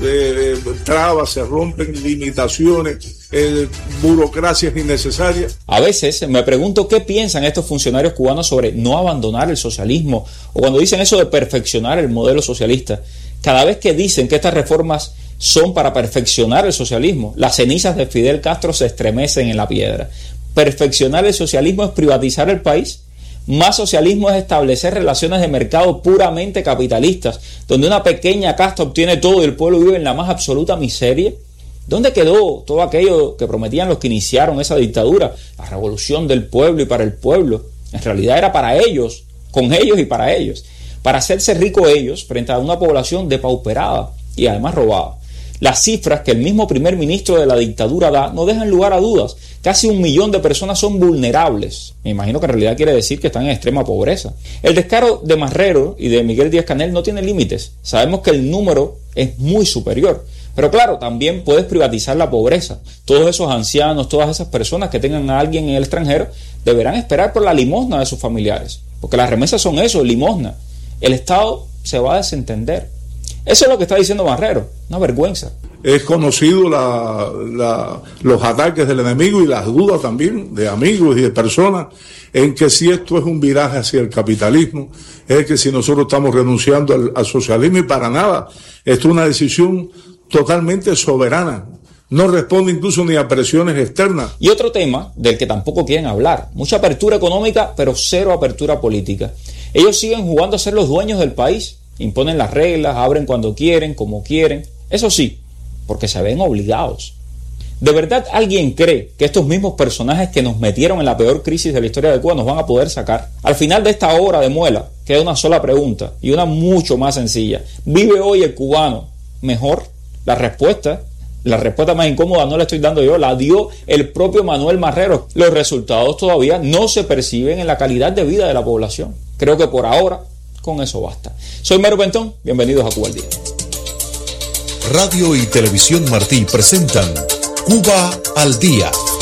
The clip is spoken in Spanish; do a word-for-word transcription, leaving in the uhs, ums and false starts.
eh, trabas, se rompen limitaciones, eh, burocracias innecesarias. A veces me pregunto qué piensan estos funcionarios cubanos sobre no abandonar el socialismo, o cuando dicen eso de perfeccionar el modelo socialista. Cada vez que dicen que estas reformas son para perfeccionar el socialismo, las cenizas de Fidel Castro se estremecen en la piedra. Perfeccionar el socialismo es privatizar el país. Más socialismo es establecer relaciones de mercado puramente capitalistas, donde una pequeña casta obtiene todo y el pueblo vive en la más absoluta miseria. ¿Dónde quedó todo aquello que prometían los que iniciaron esa dictadura? La revolución del pueblo y para el pueblo. En realidad era para ellos, con ellos y para ellos. Para hacerse ricos ellos frente a una población depauperada y además robada. Las cifras que el mismo primer ministro de la dictadura da no dejan lugar a dudas. Casi un millón de personas son vulnerables. Me imagino que en realidad quiere decir que están en extrema pobreza. El descaro de Marrero y de Miguel Díaz-Canel no tiene límites. Sabemos que el número es muy superior. Pero claro, también puedes privatizar la pobreza. Todos esos ancianos, todas esas personas que tengan a alguien en el extranjero, deberán esperar por la limosna de sus familiares. Porque las remesas son eso, limosna. El Estado se va a desentender. Eso es lo que está diciendo Marrero, una vergüenza. Es conocido la, la, los ataques del enemigo y las dudas también de amigos y de personas en que si esto es un viraje hacia el capitalismo, es que si nosotros estamos renunciando al, al socialismo, y para nada. Esto es una decisión totalmente soberana. No responde incluso ni a presiones externas. Y otro tema del que tampoco quieren hablar. Mucha apertura económica, pero cero apertura política. Ellos siguen jugando a ser los dueños del país. Imponen las reglas, abren cuando quieren, como quieren. Eso sí, porque se ven obligados. ¿De verdad alguien cree que estos mismos personajes que nos metieron en la peor crisis de la historia de Cuba nos van a poder sacar? Al final de esta hora de muela queda una sola pregunta, y una mucho más sencilla. ¿Vive hoy el cubano mejor? La respuesta, la respuesta más incómoda no la estoy dando yo, la dio el propio Manuel Marrero. Los resultados todavía no se perciben en la calidad de vida de la población. Creo que por ahora con eso basta. Soy Mero Pentón, bienvenidos a Cuba al Día. Radio y Televisión Martí presentan Cuba al Día.